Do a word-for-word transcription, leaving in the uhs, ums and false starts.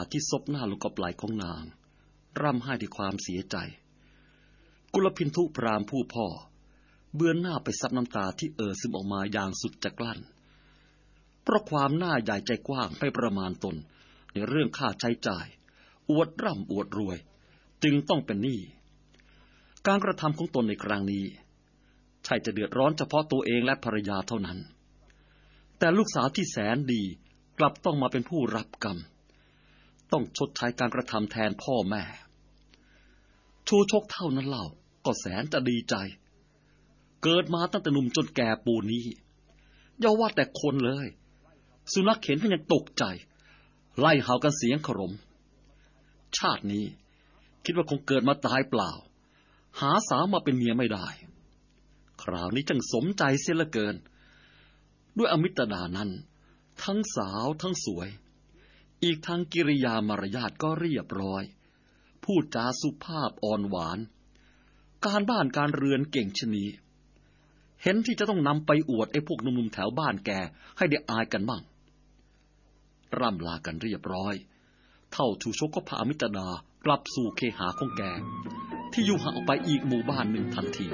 ที่ซบหน้าลงกับไหล่ของนางร่ำไห้ด้วยความเสียใจกุลพินทุพราหมณ์ผู้พ่อเบือนหน้าไปซับน้ำตาที่เอ่อซึมออกมาอย่างสุดจะกลั้นเพราะความหน้าใหญ่ใจกว้างไม่ประมาณตนในเรื่องค่าใช้จ่ายอวดร่ำอวดรวยจึงต้องเป็นหนี้การกระทำของตนในครั้งนี้ใช่จะเดือดร้อนเฉพาะตัวเองและภรรยาเท่านั้นแต่ลูกสาวที่แสนดีกลับต้องมาเป็นผู้รับกรรมต้องชดใช้การกระทำแทนพ่อแม่ชูชกเท่านั้นเล่าก็แสนจะดีใจเกิดมาตั้งแต่หนุ่มจนแก่ปูนนี้อย่าว่าแต่คนเลยสุนัขเห็นก็ยังตกใจไล่เห่ากันเสียงขรมชาตินี้คิดว่าคงเกิดมาตายเปล่าหาสาวมาเป็นเมียไม่ได้คราวนี้จังสมใจเสียเหลือเกินด้วยอมิตรดานั้นทั้งสาวทั้งสวยอีกทั้งกิริยามารยาทก็เรียบร้อยพูดจาสุภาพอ่อนหวานการบ้านการเรือนเก่งชะนีเห็นที่จะต้องนำไปอวดไอ้พวกหนุ่มๆแถวบ้านแกให้ได้อายกันบ้างร่ำลากันเรียบร้อยเท่าชูชกก็พาอมิตรดากลับสู่เคหาของแกที่อยู่ห่างออกไปอีกหมู่บ้านหนึ่งทันที